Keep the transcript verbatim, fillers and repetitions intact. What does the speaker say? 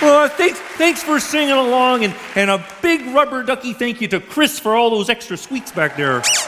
Well, thanks, thanks for singing along, and, and a big rubber ducky thank you to Chris for all those extra squeaks back there.